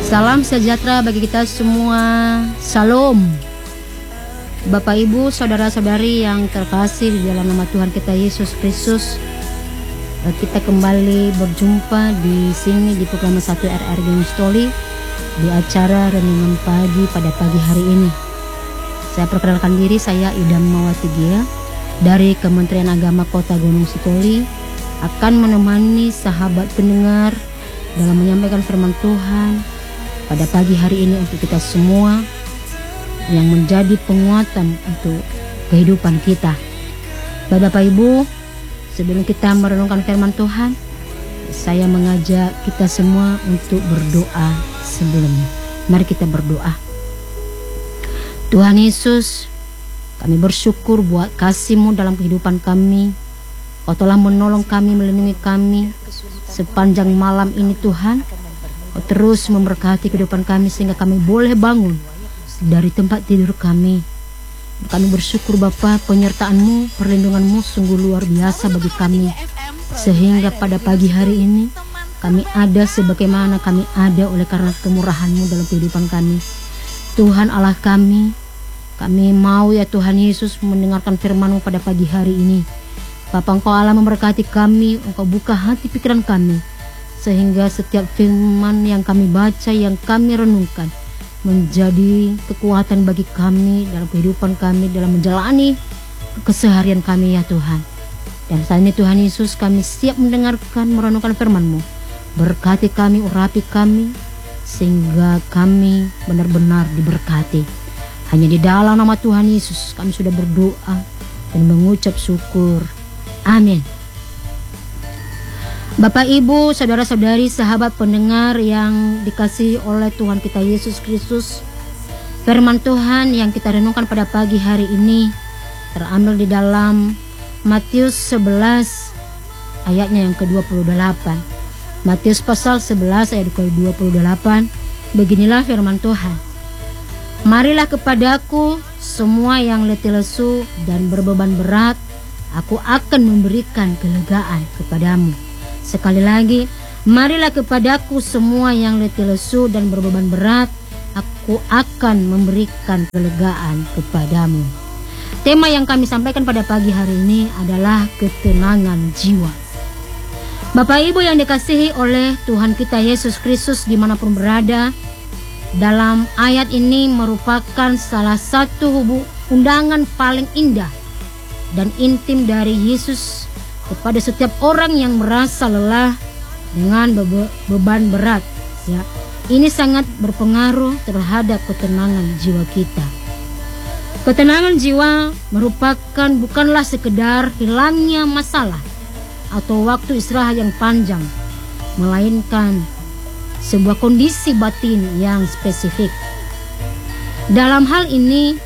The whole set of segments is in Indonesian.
Salam sejahtera bagi kita semua. Salam. Bapak Ibu, saudara-saudari yang terkasih di dalam nama Tuhan kita Yesus Kristus, kita kembali berjumpa di sini di program 1 RR Genistoli di acara renungan pagi pada pagi hari ini. Saya perkenalkan diri, saya Ida Mawati Gia dari Kementerian Agama Kota Gunung Sitoli, akan menemani sahabat pendengar dalam menyampaikan firman Tuhan pada pagi hari ini untuk kita semua yang menjadi penguatan untuk kehidupan kita. Bapak Ibu, sebelum kita merenungkan firman Tuhan, saya mengajak kita semua untuk berdoa sebelumnya. Mari kita berdoa. Tuhan Yesus, kami bersyukur buat kasih-Mu dalam kehidupan kami. Kau telah menolong kami, melindungi kami sepanjang malam ini Tuhan. Kau terus memberkati kehidupan kami sehingga kami boleh bangun dari tempat tidur kami. Kami bersyukur Bapa, penyertaan-Mu, perlindungan-Mu sungguh luar biasa bagi kami. Sehingga pada pagi hari ini kami ada sebagaimana kami ada oleh karena kemurahan-Mu dalam kehidupan kami. Tuhan Allah kami mau ya Tuhan Yesus mendengarkan firman-Mu pada pagi hari ini. Bapa, Engkau Allah memberkati kami, Engkau buka hati pikiran kami, sehingga setiap firman yang kami baca, yang kami renungkan, menjadi kekuatan bagi kami dalam kehidupan kami, dalam menjalani keseharian kami ya Tuhan. Dan saat ini Tuhan Yesus, kami siap mendengarkan, merenungkan firman-Mu. Berkati kami, urapi kami, sehingga kami benar-benar diberkati. Hanya di dalam nama Tuhan Yesus kami sudah berdoa dan mengucap syukur. Amin. Bapak Ibu, saudara-saudari, sahabat pendengar yang dikasihi oleh Tuhan kita Yesus Kristus, firman Tuhan yang kita renungkan pada pagi hari ini terambil di dalam Matius 11 ayatnya yang ke-28. Matius pasal 11 ayat ke-28. Beginilah firman Tuhan. Marilah kepadaku semua yang letih lesu dan berbeban berat, aku akan memberikan kelegaan kepadamu. Sekali lagi, marilah kepadaku semua yang letih lesu dan berbeban berat, aku akan memberikan kelegaan kepadamu. Tema yang kami sampaikan pada pagi hari ini adalah ketenangan jiwa. Bapak Ibu yang dikasihi oleh Tuhan kita Yesus Kristus dimanapun berada, dalam ayat ini merupakan salah satu undangan paling indah dan intim dari Yesus kepada setiap orang yang merasa lelah dengan beban berat ya. Ini sangat berpengaruh terhadap ketenangan jiwa kita. Ketenangan jiwa merupakan bukanlah sekedar hilangnya masalah atau waktu istirahat yang panjang, melainkan sebuah kondisi batin yang spesifik. Dalam hal ini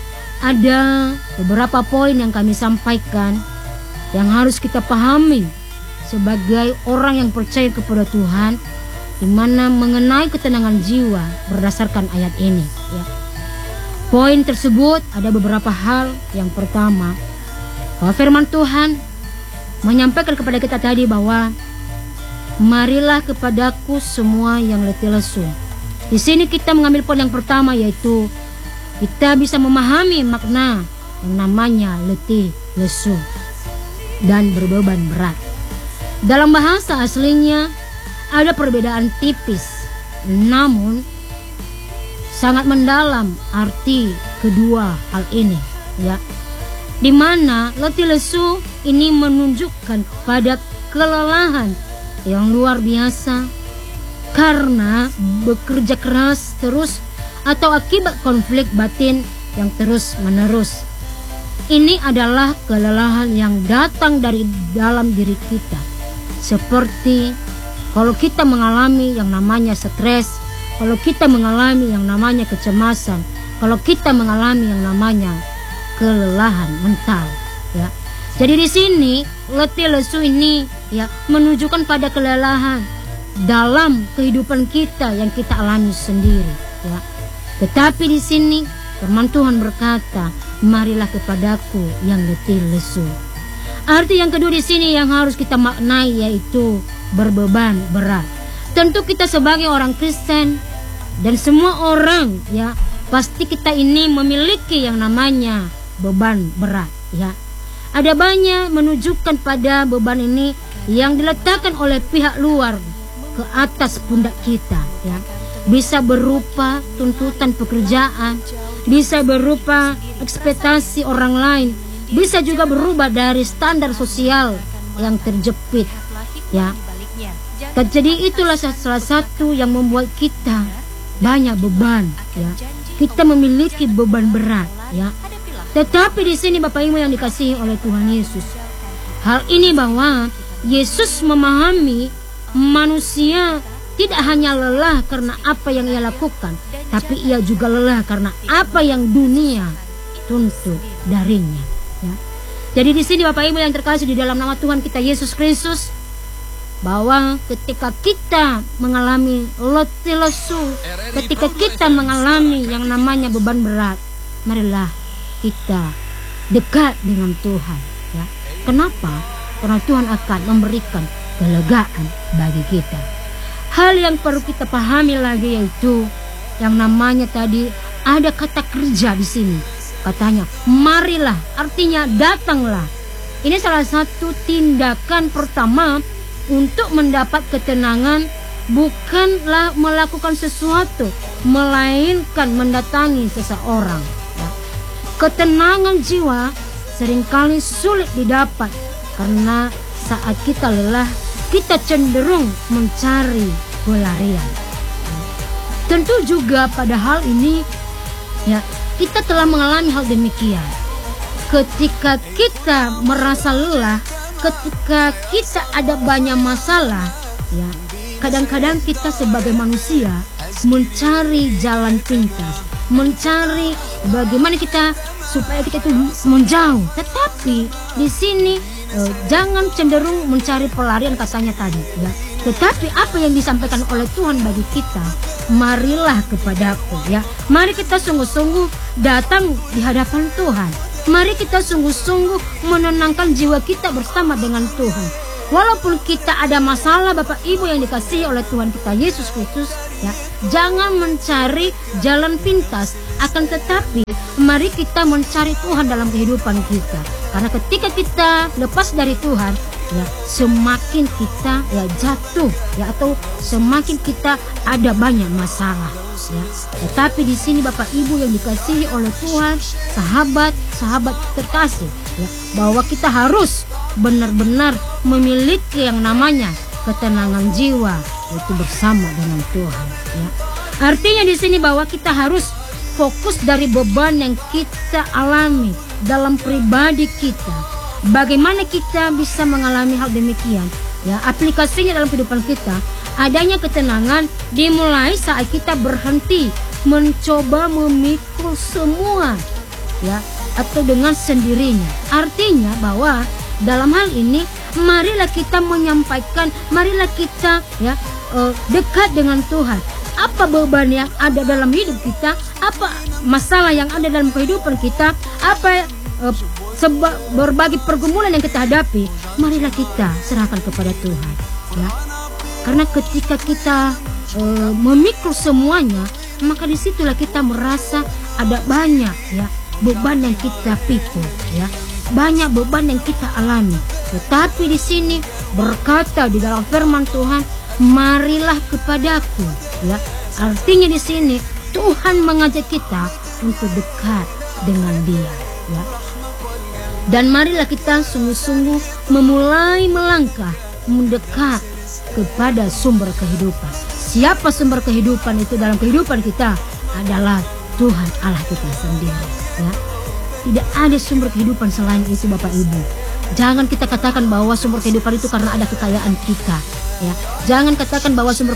ada beberapa poin yang kami sampaikan yang harus kita pahami sebagai orang yang percaya kepada Tuhan, di mana mengenai ketenangan jiwa berdasarkan ayat ini ya. Poin tersebut ada beberapa hal. Yang pertama, bahwa firman Tuhan menyampaikan kepada kita tadi bahwa marilah kepadaku semua yang letih lesu. Di sini kita mengambil poin yang pertama, yaitu kita bisa memahami makna yang namanya letih lesu dan berbeban berat. Dalam bahasa aslinya ada perbedaan tipis, namun sangat mendalam arti kedua hal ini ya. Di mana letih lesu ini menunjukkan pada kelelahan yang luar biasa karena bekerja keras terus atau akibat konflik batin yang terus menerus. Ini adalah kelelahan yang datang dari dalam diri kita. Seperti kalau kita mengalami yang namanya stres, kalau kita mengalami yang namanya kecemasan, kalau kita mengalami yang namanya kelelahan mental ya. Jadi di sini letih lesu ini ya menunjukkan pada kelelahan dalam kehidupan kita yang kita alami sendiri ya. Tetapi di sini firman Tuhan berkata, marilah kepadaku yang letih lesu. Arti yang kedua di sini yang harus kita maknai yaitu berbeban berat. Tentu kita sebagai orang Kristen Dan semua orang ya, pasti kita ini memiliki yang namanya beban berat ya. Ada banyak menunjukkan pada beban ini yang diletakkan oleh pihak luar ke atas pundak kita ya. Bisa berupa tuntutan pekerjaan, bisa berupa ekspektasi orang lain, bisa juga berubah dari standar sosial yang terjepit ya. Jadi itulah salah satu yang membuat kita banyak beban ya. Kita memiliki beban berat ya. Tetapi di sini Bapak Ibu yang dikasihi oleh Tuhan Yesus, hal ini bahwa Yesus memahami manusia tidak hanya lelah karena apa yang ia lakukan, tapi ia juga lelah karena apa yang dunia tuntut darinya ya. Jadi di sini Bapak Ibu yang terkasih di dalam nama Tuhan kita Yesus Kristus, bahwa ketika kita mengalami letih lesu, ketika kita mengalami yang namanya beban berat, marilah kita dekat dengan Tuhan ya. Kenapa? Karena Tuhan akan memberikan kelegaan bagi kita. Hal yang perlu kita pahami lagi yaitu yang namanya tadi ada kata kerja di sini. Katanya marilah, artinya datanglah. Ini salah satu tindakan pertama untuk mendapat ketenangan, bukanlah melakukan sesuatu, melainkan mendatangi seseorang ya. Ketenangan jiwa seringkali sulit didapat karena saat kita lelah, kita cenderung mencari pelarian. Tentu juga pada hal ini ya, kita telah mengalami hal demikian. Ketika kita merasa lelah, ketika kita ada banyak masalah ya, kadang-kadang kita sebagai manusia mencari jalan pintas, mencari bagaimana kita supaya kita itu menjauh. Tetapi di sini jangan cenderung mencari pelarian katanya tadi ya. Tetapi apa yang disampaikan oleh Tuhan bagi kita, marilah kepadaku ya. Mari kita sungguh-sungguh datang di hadapan Tuhan. Mari kita sungguh-sungguh menenangkan jiwa kita bersama dengan Tuhan. Walaupun kita ada masalah Bapak Ibu yang dikasihi oleh Tuhan kita Yesus Kristus ya, jangan mencari jalan pintas, akan tetapi mari kita mencari Tuhan dalam kehidupan kita. Karena ketika kita lepas dari Tuhan ya, semakin kita ya jatuh ya, atau semakin kita ada banyak masalah ya. Tetapi di sini Bapak Ibu yang dikasihi oleh Tuhan, sahabat terkasih ya, bahwa kita harus benar-benar memiliki yang namanya ketenangan jiwa, yaitu bersama dengan Tuhan ya. Artinya di sini bahwa kita harus fokus dari beban yang kita alami dalam pribadi kita. Bagaimana kita bisa mengalami hal demikian ya, aplikasinya dalam kehidupan kita. Adanya ketenangan dimulai saat kita berhenti mencoba memikul semua ya, atau dengan sendirinya. Artinya bahwa dalam hal ini marilah kita menyampaikan, marilah kita ya dekat dengan Tuhan. Apa beban yang ada dalam hidup kita, apa masalah yang ada dalam kehidupan kita, apa berbagai pergumulan yang kita hadapi, marilah kita serahkan kepada Tuhan ya. Karena ketika kita memikul semuanya, maka disitulah kita merasa ada banyak ya beban yang kita pikul ya, banyak beban yang kita alami. Tetapi di sini berkata di dalam firman Tuhan, marilah kepadaku ya. Artinya di sini Tuhan mengajak kita untuk dekat dengan Dia ya. Dan marilah kita sungguh-sungguh memulai melangkah mendekat kepada sumber kehidupan. Siapa sumber kehidupan itu dalam kehidupan kita? Adalah Tuhan Allah kita sendiri ya. Tidak ada sumber kehidupan selain itu Bapak Ibu. Jangan kita katakan bahwa sumber kehidupan itu karena ada kekayaan kita ya. Jangan katakan bahwa sumber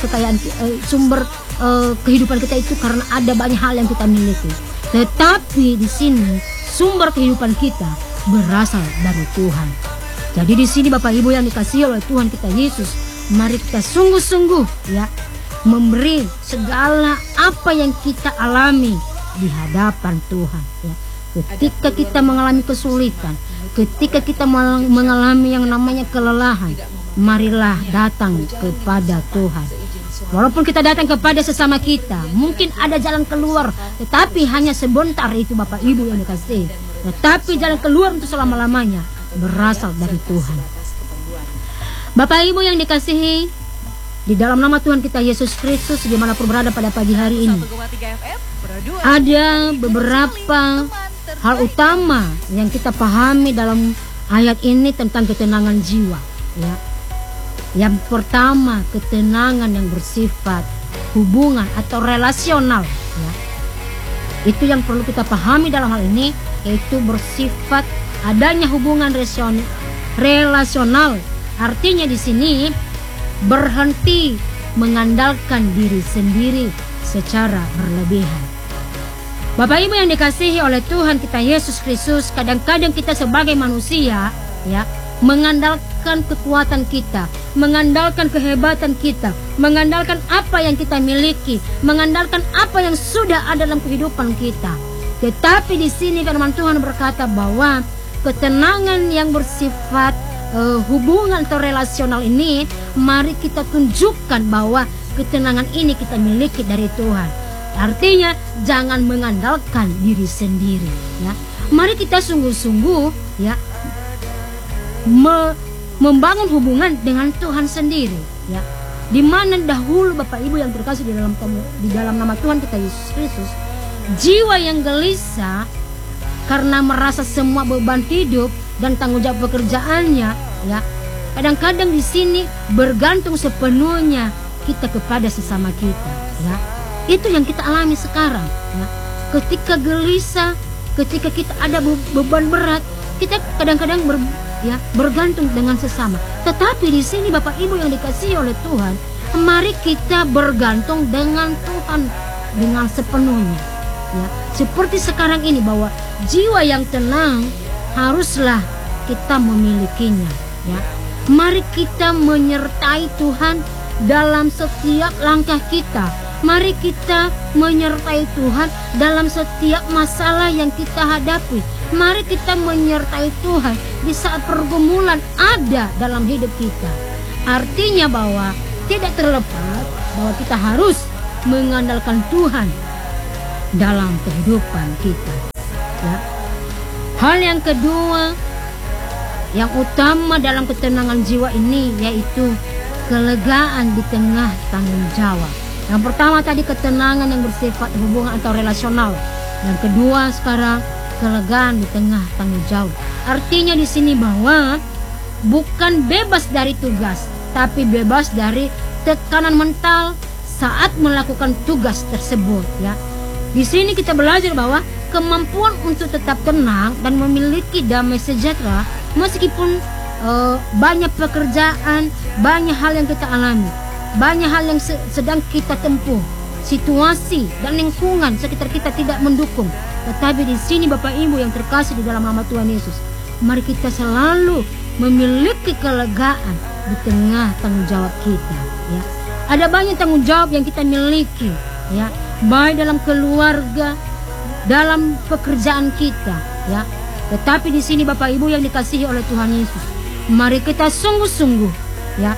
kehidupan kita itu karena ada banyak hal yang kita miliki. Tetapi di sini sumber kehidupan kita berasal dari Tuhan. Jadi di sini Bapak Ibu yang dikasihi oleh Tuhan kita Yesus, mari kita sungguh-sungguh ya memberi segala apa yang kita alami di hadapan Tuhan ya. Ketika kita mengalami kesulitan, ketika kita mengalami yang namanya kelelahan, marilah datang kepada Tuhan. Walaupun kita datang kepada sesama kita, mungkin ada jalan keluar, tetapi hanya sebentar itu Bapak Ibu yang dikasihi. Tetapi jalan keluar untuk selama-lamanya berasal dari Tuhan. Bapak Ibu yang dikasihi, di dalam nama Tuhan kita Yesus Kristus, dimanapun berada pada pagi hari ini, ada beberapa hal utama yang kita pahami dalam ayat ini tentang ketenangan jiwa, ya. Yang pertama, ketenangan yang bersifat hubungan atau relasional, ya. Itu yang perlu kita pahami dalam hal ini, yaitu bersifat adanya hubungan relasional. Artinya di sini berhenti mengandalkan diri sendiri secara berlebihan. Bapak Ibu yang dikasihi oleh Tuhan kita Yesus Kristus, kadang-kadang kita sebagai manusia, ya, mengandalkan kekuatan kita, mengandalkan kehebatan kita, mengandalkan apa yang kita miliki, mengandalkan apa yang sudah ada dalam kehidupan kita. Tetapi di sini firman Tuhan berkata bahwa ketenangan yang bersifat hubungan atau relasional ini, mari kita tunjukkan bahwa ketenangan ini kita miliki dari Tuhan. Artinya jangan mengandalkan diri sendiri, ya. Mari kita sungguh-sungguh, ya, membangun hubungan dengan Tuhan sendiri, ya. Di mana dahulu Bapak Ibu yang terkasih di dalam nama Tuhan kita Yesus Kristus, jiwa yang gelisah karena merasa semua beban hidup dan tanggung jawab pekerjaannya, ya, kadang-kadang di sini bergantung sepenuhnya kita kepada sesama kita, ya. Itu yang kita alami sekarang, ya. Ketika gelisah, ketika kita ada beban berat, kita kadang-kadang bergantung dengan sesama. Tetapi di sini Bapak Ibu yang dikasihi oleh Tuhan, mari kita bergantung dengan Tuhan dengan sepenuhnya, ya. Seperti sekarang ini, bahwa jiwa yang tenang haruslah kita memilikinya, ya. Mari kita menyertai Tuhan dalam setiap langkah kita. Mari kita menyertai Tuhan dalam setiap masalah yang kita hadapi. Mari kita menyertai Tuhan di saat pergumulan ada dalam hidup kita. Artinya bahwa tidak terlepas bahwa kita harus mengandalkan Tuhan dalam kehidupan kita, ya. Hal yang kedua, yang utama dalam ketenangan jiwa ini, yaitu kelegaan di tengah tanggung jawab. Yang pertama tadi ketenangan yang bersifat hubungan atau relasional. Yang kedua sekarang kelegaan di tengah tanggung jawab. Artinya di sini bahwa bukan bebas dari tugas, tapi bebas dari tekanan mental saat melakukan tugas tersebut, ya. Di sini kita belajar bahwa kemampuan untuk tetap tenang dan memiliki damai sejahtera meskipun banyak pekerjaan, banyak hal yang kita alami, banyak hal yang sedang kita tempuh, situasi dan lingkungan sekitar kita tidak mendukung. Tetapi di sini Bapak Ibu yang terkasih di dalam nama Tuhan Yesus, mari kita selalu memiliki kelegaan di tengah tanggung jawab kita, ya. Ada banyak tanggung jawab yang kita miliki, ya, baik dalam keluarga, dalam pekerjaan kita, ya. Tetapi di sini Bapak Ibu yang dikasihi oleh Tuhan Yesus, mari kita sungguh-sungguh, ya,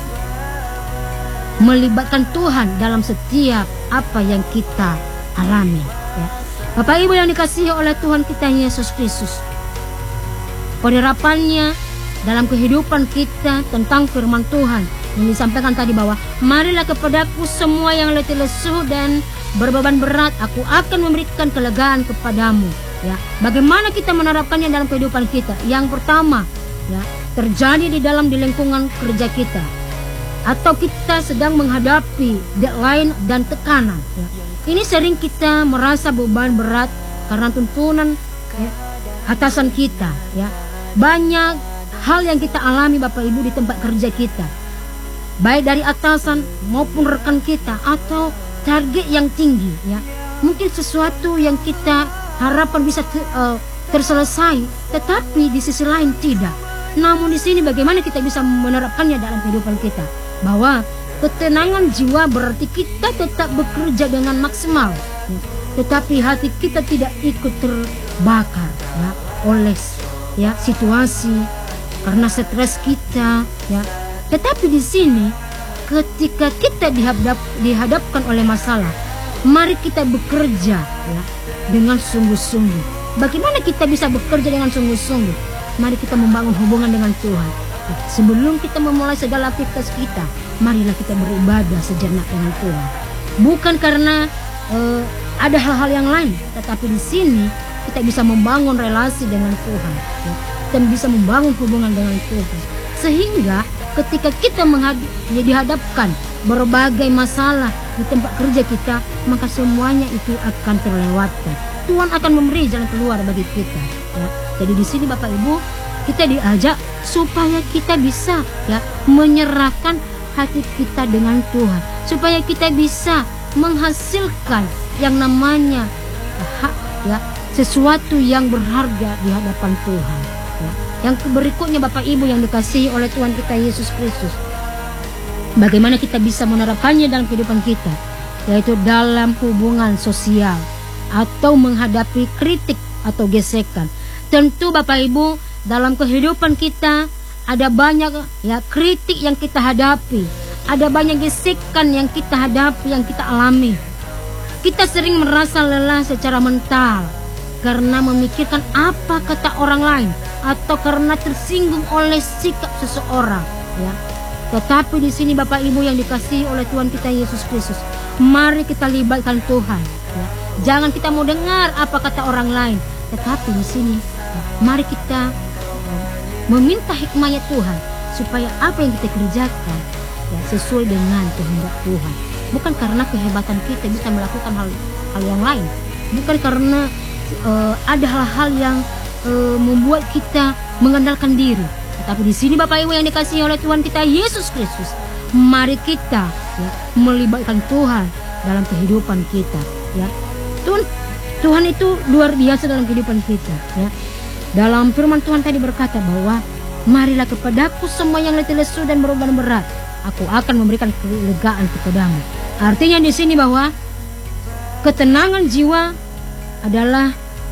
melibatkan Tuhan dalam setiap apa yang kita alami, ya. Bapak Ibu yang dikasihi oleh Tuhan kita Yesus Kristus, penerapannya dalam kehidupan kita tentang firman Tuhan yang disampaikan tadi bahwa marilah kepadaku semua yang letih lesu dan berbeban berat, aku akan memberikan kelegaan kepadamu, ya. Bagaimana kita menerapkannya dalam kehidupan kita? Yang pertama, ya, terjadi di lingkungan kerja kita, atau kita sedang menghadapi deadline dan tekanan, ya. Ini sering kita merasa beban berat karena tuntunan, ya, atasan kita, ya. Banyak hal yang kita alami Bapak Ibu di tempat kerja kita, baik dari atasan maupun rekan kita, atau target yang tinggi, ya. Mungkin sesuatu yang kita harapkan bisa terselesai, tetapi di sisi lain tidak. Namun di sini bagaimana kita bisa menerapkannya dalam kehidupan kita? Bahwa ketenangan jiwa berarti kita tetap bekerja dengan maksimal, ya. Tetapi hati kita tidak ikut terbakar, ya, oleh, ya, situasi karena stres kita, ya. Tetapi di sini ketika kita dihadapkan oleh masalah, mari kita bekerja ya, dengan sungguh-sungguh. Bagaimana kita bisa bekerja dengan sungguh-sungguh? Mari kita membangun hubungan dengan Tuhan. Sebelum kita memulai segala aktivitas kita, marilah kita beribadah sejenak dengan Tuhan. Bukan karena ada hal-hal yang lain, tetapi di sini kita bisa membangun relasi dengan Tuhan ya, dan bisa membangun hubungan dengan Tuhan. Sehingga ketika kita dihadapkan berbagai masalah di tempat kerja kita, maka semuanya itu akan terlewatkan. Tuhan akan memberi jalan keluar bagi kita ya. Jadi di sini Bapak Ibu, kita diajak supaya kita bisa ya menyerahkan hati kita dengan Tuhan, supaya kita bisa menghasilkan yang namanya hak ya, sesuatu yang berharga di hadapan Tuhan ya. Yang berikutnya Bapak Ibu yang dikasihi oleh Tuhan kita Yesus Kristus, bagaimana kita bisa menerapkannya dalam kehidupan kita, yaitu dalam hubungan sosial atau menghadapi kritik atau gesekan. Tentu Bapak Ibu, dalam kehidupan kita ada banyak ya kritik yang kita hadapi, ada banyak gesekan yang kita hadapi, yang kita alami. Kita sering merasa lelah secara mental karena memikirkan apa kata orang lain atau karena tersinggung oleh sikap seseorang ya. Tetapi di sini Bapak Ibu yang dikasihi oleh Tuhan kita Yesus Kristus, mari kita libatkan Tuhan ya. Jangan kita mau dengar apa kata orang lain, tetapi di sini ya, mari kita meminta hikmahnya Tuhan supaya apa yang kita kerjakan ya, sesuai dengan kehendak Tuhan. Bukan karena kehebatan kita bisa melakukan hal yang lain, bukan karena ada hal-hal yang membuat kita mengandalkan diri. Tetapi di sini Bapak Ibu yang dikasihi oleh Tuhan kita Yesus Kristus, mari kita ya, melibatkan Tuhan dalam kehidupan kita ya. Tuhan itu luar biasa dalam kehidupan kita ya. Dalam firman Tuhan tadi berkata bahwa marilah kepadaku semua yang letih lesu dan beban berat, aku akan memberikan kelegaan kepadamu. Artinya di sini bahwa ketenangan jiwa adalah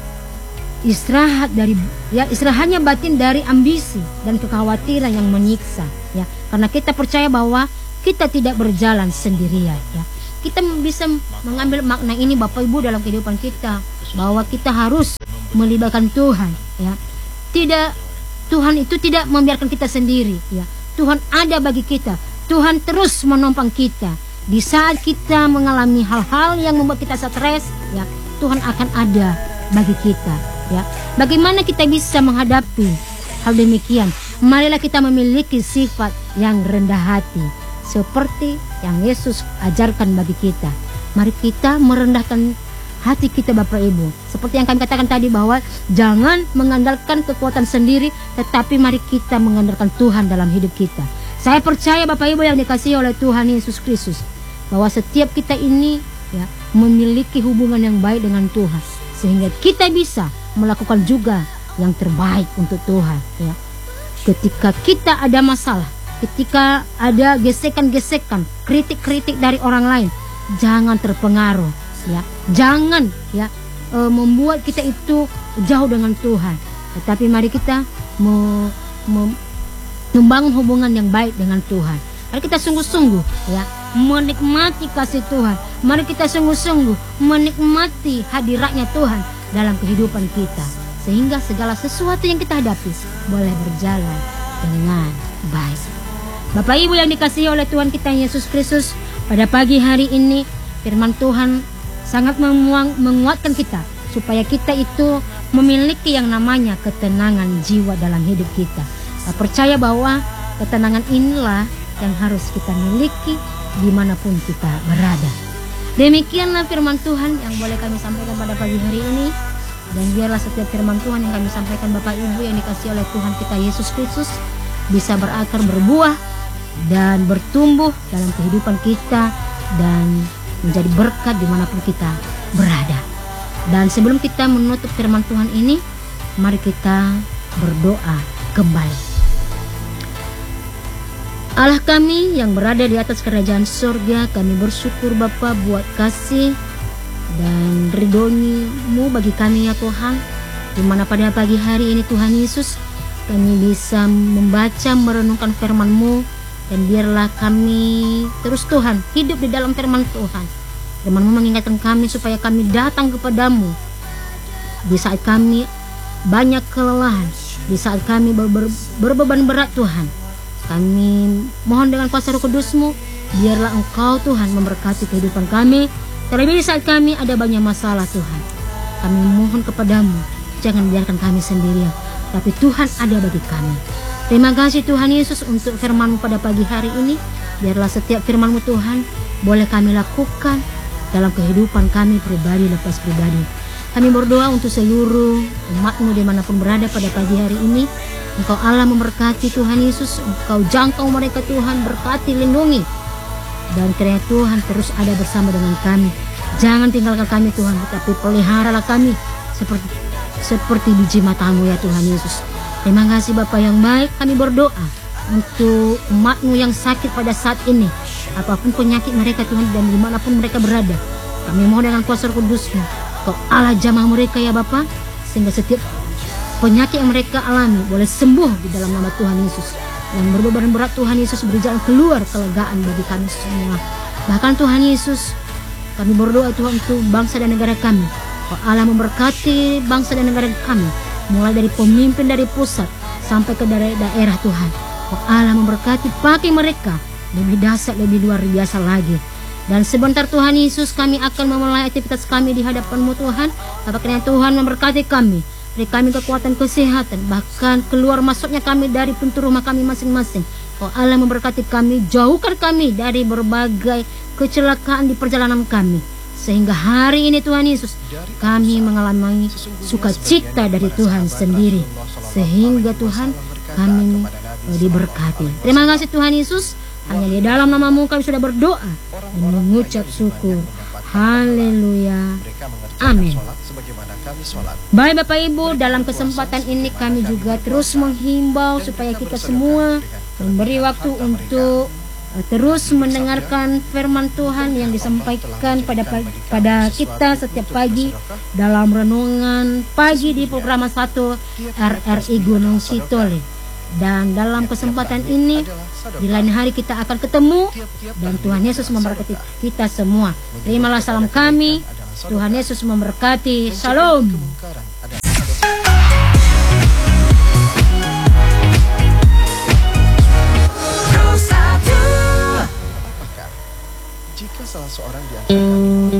istirahatnya batin dari ambisi dan kekhawatiran yang menyiksa ya. Karena kita percaya bahwa kita tidak berjalan sendirian ya. Kita bisa mengambil makna ini Bapak Ibu dalam kehidupan kita, bahwa kita harus melibatkan Tuhan ya. Tuhan itu tidak membiarkan kita sendiri ya. Tuhan ada bagi kita. Tuhan terus menopang kita. Di saat kita mengalami hal-hal yang membuat kita stres ya, Tuhan akan ada bagi kita ya. Bagaimana kita bisa menghadapi hal demikian? Marilah kita memiliki sifat yang rendah hati seperti yang Yesus ajarkan bagi kita. Mari kita merendahkan hati kita Bapak Ibu. Seperti yang kami katakan tadi bahwa jangan mengandalkan kekuatan sendiri, tetapi mari kita mengandalkan Tuhan dalam hidup kita. Saya percaya Bapak Ibu yang dikasihi oleh Tuhan Yesus Kristus, bahwa setiap kita ini ya memiliki hubungan yang baik dengan Tuhan, sehingga kita bisa melakukan juga yang terbaik untuk Tuhan ya. Ketika kita ada masalah, ketika ada gesekan-gesekan, kritik-kritik dari orang lain, jangan terpengaruh ya. Jangan ya membuat kita itu jauh dengan Tuhan. Tetapi mari kita membangun hubungan yang baik dengan Tuhan. Mari kita sungguh-sungguh ya menikmati kasih Tuhan. Mari kita sungguh-sungguh menikmati hadiratnya Tuhan dalam kehidupan kita, sehingga segala sesuatu yang kita hadapi boleh berjalan dengan baik. Bapak Ibu yang dikasihi oleh Tuhan kita Yesus Kristus, pada pagi hari ini firman Tuhan sangat menguatkan kita supaya kita itu memiliki yang namanya ketenangan jiwa dalam hidup kita. Saya percaya bahwa ketenangan inilah yang harus kita miliki dimanapun kita berada. Demikianlah firman Tuhan yang boleh kami sampaikan pada pagi hari ini. Dan biarlah setiap firman Tuhan yang kami sampaikan Bapak Ibu yang dikasihi oleh Tuhan kita Yesus Kristus bisa berakar, berbuah, dan bertumbuh dalam kehidupan kita dan menjadi berkat dimanapun kita berada. Dan sebelum kita menutup firman Tuhan ini, mari kita berdoa kembali. Allah kami yang berada di atas kerajaan surga, kami bersyukur Bapa buat kasih dan ridho-Mu bagi kami ya Tuhan, di mana pada pagi hari ini Tuhan Yesus kami bisa membaca merenungkan firman-Mu Dan biarlah kami terus Tuhan hidup di dalam firman Tuhan. Firman-Mu mengingatkan kami supaya kami datang kepadamu di saat kami banyak kelelahan, di saat kami berbeban berat Tuhan. Kami mohon dengan kuasa Roh Kudus-Mu, biarlah Engkau Tuhan memberkati kehidupan kami. Terlebih di saat kami ada banyak masalah Tuhan. Kami mohon kepadamu, jangan biarkan kami sendirian, tapi Tuhan ada bagi kami. Terima kasih Tuhan Yesus untuk firman-Mu pada pagi hari ini. Biarlah setiap firman-Mu Tuhan boleh kami lakukan dalam kehidupan kami pribadi lepas pribadi. Kami berdoa untuk seluruh umat-Mu dimanapun berada pada pagi hari ini. Engkau Allah memberkati Tuhan Yesus. Engkau jangkau mereka Tuhan, berkati, lindungi. Dan kiranya Tuhan terus ada bersama dengan kami. Jangan tinggalkan kami Tuhan, tapi peliharalah kami seperti biji mata-Mu ya Tuhan Yesus. Terima kasih Bapa yang baik. Kami berdoa untuk umat-Mu yang sakit pada saat ini, apapun penyakit mereka Tuhan dan dimanapun mereka berada. Kami mohon dengan kuasa Roh Kudus-Mu, Kau Allah jamah mereka ya Bapa, sehingga setiap penyakit yang mereka alami boleh sembuh di dalam nama Tuhan Yesus. Yang berbeban berat Tuhan Yesus beri jalan keluar kelegaan bagi kami semua. Bahkan Tuhan Yesus, kami berdoa Tuhan untuk bangsa dan negara kami. Kau Allah memberkati bangsa dan negara kami, mulai dari pemimpin dari pusat sampai ke daerah Tuhan. Kau Allah memberkati, pakai mereka lebih dahsyat, lebih luar biasa lagi. Dan sebentar Tuhan Yesus, kami akan memulai aktivitas kami di hadapan-Mu Tuhan. Bapak kiranya Tuhan memberkati kami, beri kami kekuatan, kesehatan, bahkan keluar masuknya kami dari pintu rumah kami masing-masing. Kau Allah memberkati kami, jauhkan kami dari berbagai kecelakaan di perjalanan kami, sehingga hari ini Tuhan Yesus kami mengalami sukacita dari Tuhan sendiri, sehingga Tuhan kami diberkati. Terima kasih Tuhan Yesus. Hanya di dalam nama-Mu kami sudah berdoa dan mengucap syukur. Haleluya. Amin. Baik Bapak Ibu, dalam kesempatan ini kami juga terus menghimbau supaya kita semua memberi waktu untuk terus mendengarkan firman Tuhan yang disampaikan pada kita setiap pagi dalam renungan pagi di program 1 RRI Gunung Sitoli. Dan dalam kesempatan ini di lain hari kita akan ketemu, dan Tuhan Yesus memberkati kita semua. Terimalah salam kami. Tuhan Yesus memberkati. Shalom. Jika salah seorang di antara